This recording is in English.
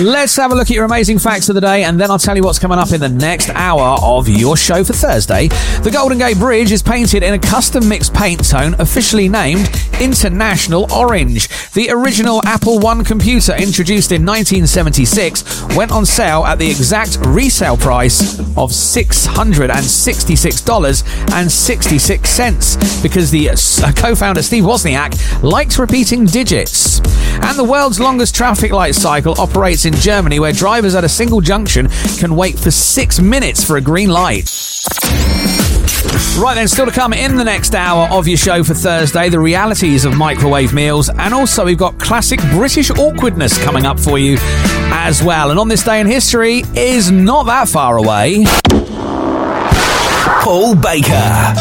Let's have a look at your amazing facts of the day, and then I'll tell you what's coming up in the next hour of your show for Thursday. The Golden Gate Bridge is painted in a custom mixed paint tone officially named International Orange. The original Apple I computer, introduced in 1976, went on sale at the exact resale price of $666.66 because the co-founder Steve Wozniak likes repeating digits. And the world's longest traffic light cycle operates in Germany, where drivers at a single junction can wait for 6 minutes for a green light. Right then, still to come in the next hour of your show for Thursday, the realities of microwave meals, and also we've got classic British awkwardness coming up for you as well. And on this day in history is not that far away. Paul Baker.